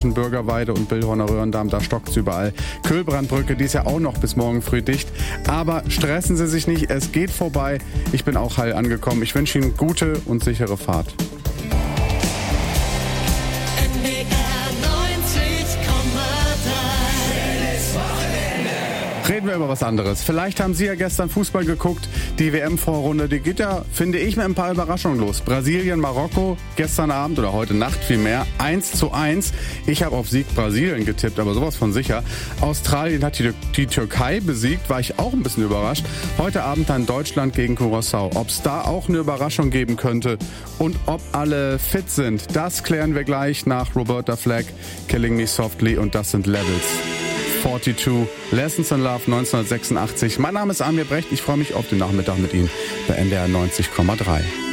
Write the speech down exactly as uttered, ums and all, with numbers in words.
zwischen Bürgerweide und Billhorner Röhrendamm, da stockt's überall. Kühlbrandbrücke, die ist ja auch noch bis morgen früh dicht. Aber stressen Sie sich nicht, es geht vorbei. Ich bin auch heil angekommen. Ich wünsche Ihnen gute und sichere Fahrt. Reden wir über was anderes. Vielleicht haben Sie ja gestern Fußball geguckt. Die W M-Vorrunde, die geht ja, finde ich, mit ein paar Überraschungen los. Brasilien, Marokko, gestern Abend oder heute Nacht vielmehr, eins zu eins. Ich habe auf Sieg Brasilien getippt, aber sowas von sicher. Australien hat die, die Türkei besiegt, war ich auch ein bisschen überrascht. Heute Abend dann Deutschland gegen Curaçao. Ob es da auch eine Überraschung geben könnte und ob alle fit sind, das klären wir gleich nach Roberta Flack, Killing Me Softly, und das sind Levels. zweiundvierzig, Lessons in Love neunzehnhundertsechsundachtzig. Mein Name ist Amir Brecht. Ich freue mich auf den Nachmittag mit Ihnen bei N D R neunzig Komma drei.